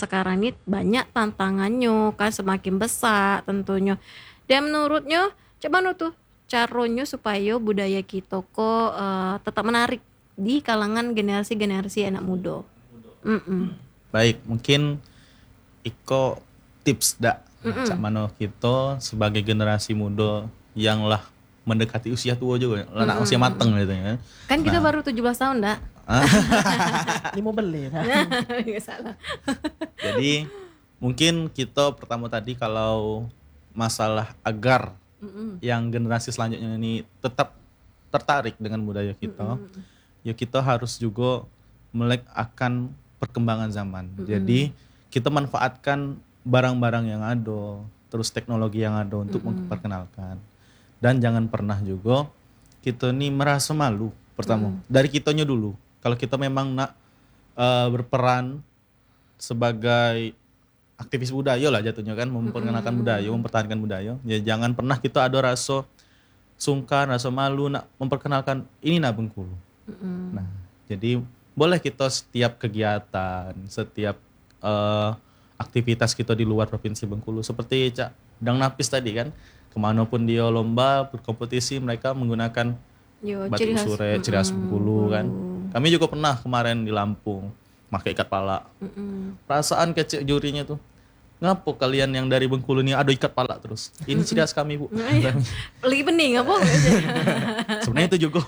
sekarang ini banyak tantangannya kan, semakin besar tentunya. Dan menurutnya coba tuh caranya supaya budaya kita kok tetap menarik di kalangan generasi-generasi anak muda. Baik, mungkin Iko tips dak cak mano kita sebagai generasi muda yang lah mendekati usia tua juga, lah usia mateng gitu ya. Kan kita baru 17 tahun dak. Ini mau beli. Nggak salah. Jadi mungkin kita pertama tadi kalau masalah agar yang generasi selanjutnya ini tetap tertarik dengan budaya kita, ya kita harus juga melek akan perkembangan zaman. Jadi kita manfaatkan barang-barang yang ada, terus teknologi yang ada untuk memperkenalkan. Dan jangan pernah juga kita ini merasa malu. Pertama, dari kitanya dulu. Kalau kita memang nak berperan sebagai aktivis budaya lah jatuhnya kan, memperkenalkan budaya, mempertahankan budaya. Ya jangan pernah kita ada rasa sungkan, rasa malu nak memperkenalkan ini nak Bengkulu. Nah, jadi boleh kita setiap kegiatan, setiap aktivitas kita di luar provinsi Bengkulu seperti Cak Dang Napis tadi kan, kemanapun dia lomba berkompetisi mereka menggunakan batik usure ciri khas Bengkulu kan. Kami juga pernah kemarin di Lampung pakai ikat pala. Perasaan kecil jurinya tuh, ngapa kalian yang dari Bengkulu ini ada ikat pala terus? Ini ciri khas kami, Bu. Lebih penting apa? Sebenarnya itu juga.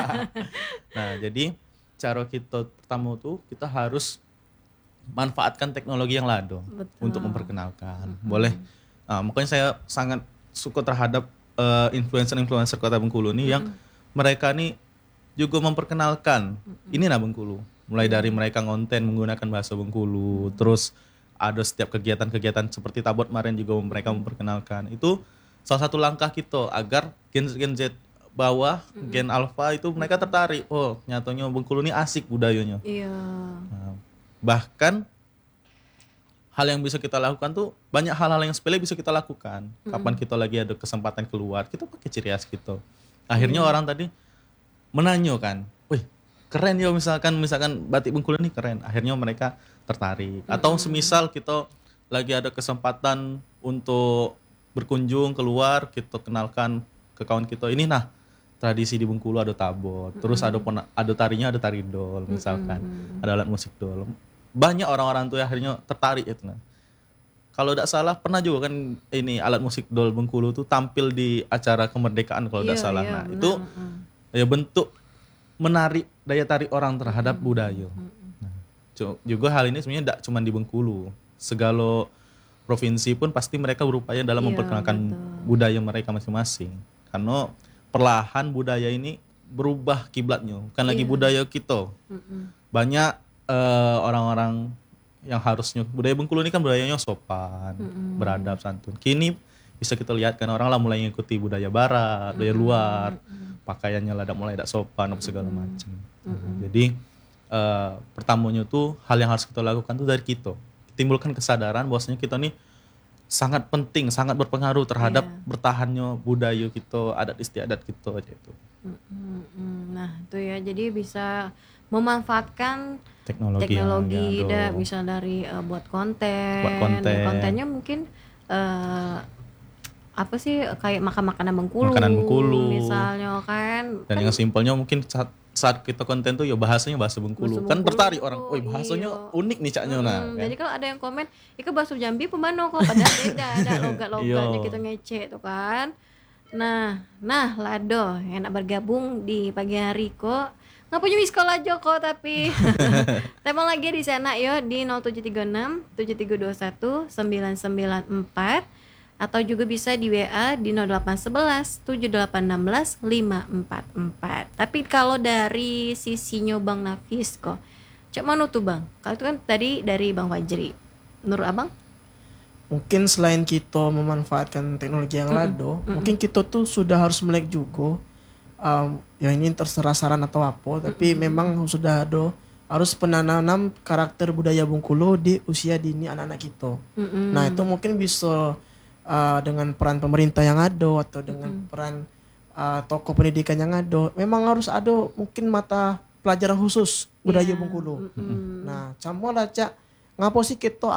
Nah, jadi cara kita pertama tuh kita harus manfaatkan teknologi yang ada untuk memperkenalkan. Boleh. Makanya saya sangat suka terhadap influencer-influencer Kota Bengkulu nih yang mereka nih juga memperkenalkan ini nah Bengkulu. Mulai dari mereka ngonten menggunakan bahasa Bengkulu, terus ada setiap kegiatan-kegiatan seperti Tabot kemarin juga mereka memperkenalkan. Itu salah satu langkah kita agar Gen Z bawah, Gen Alpha itu mereka tertarik. Oh, nyatanya Bengkulu ini asik budayanya. Iya. Nah, bahkan hal yang bisa kita lakukan tuh banyak hal-hal yang sepele bisa kita lakukan. Kapan kita lagi ada kesempatan keluar, kita pakai ciri khas kita. Akhirnya orang tadi menanya kan, wih keren ya misalkan batik Bengkulu ini keren. Akhirnya mereka tertarik. Atau semisal kita lagi ada kesempatan untuk berkunjung keluar, kita kenalkan ke kawan kita ini nah tradisi di Bengkulu ada tabot, terus ada tarinya, ada tari dol misalkan, ada alat musik dol. Banyak orang-orang tuh akhirnya tertarik itu. Nah, kalau tidak salah pernah juga kan ini alat musik dol Bengkulu tuh tampil di acara kemerdekaan kalau tidak salah. Nah, itu ya bentuk menarik daya tarik orang terhadap budaya. Nah, juga hal ini sebenarnya tidak cuma di Bengkulu, segala provinsi pun pasti mereka berupaya dalam memperkenalkan budaya mereka masing-masing. Karena perlahan budaya ini berubah kiblatnya, bukan lagi budaya kita. Banyak orang-orang yang harusnya budaya Bengkulu ini kan budayanya sopan, beradab, santun. Kini bisa kita lihat kan orang lah mulai mengikuti budaya barat, budaya luar, pakaiannya lah mulai tidak sopan apa segala macam. Jadi pertamanya tuh hal yang harus kita lakukan tuh dari kita, timbulkan kesadaran bahwasanya kita nih sangat penting, sangat berpengaruh terhadap bertahannya budaya kita, adat istiadat kita gitu. Nah, itu ya. Jadi bisa memanfaatkan teknologi misal dari buat konten. Kontennya mungkin apa sih kayak makanan Bengkulu misalnya kan. Dan yang simpelnya mungkin saat kita konten tuh ya bahasanya bahasa Bengkulu. Kan tertarik orang, "Woi, bahasanya unik nih caknya nah." Kan? Jadi kalau ada yang komen, "Iku bahasa Jambi pemano kok?" Padahal beda, ada logat-logatnya kita ngecek tuh kan. Nah, lado yang nak bergabung di pagi hari kok. Nggak punya sekolah aja kok tapi. Telepon lagi di sana yo di 0736 7321 994 atau juga bisa di WA di 0811 7816 544. Tapi kalau dari sisinya Bang Nafis kok, cak mana tuh Bang? Kalau itu kan tadi dari Bang Fajri. Menurut Abang? Mungkin selain kita memanfaatkan teknologi yang lado, mungkin kita tuh sudah harus melek juga. Ya ini terserah saran atau apa, tapi memang sudah ada harus penanam karakter budaya Bengkulu di usia dini anak-anak kita. Nah itu mungkin bisa dengan peran pemerintah yang ada atau dengan peran tokoh pendidikan yang ada, memang harus ada mungkin mata pelajaran khusus budaya Bengkulu. Nah, campur lah cak, ngapo sih kita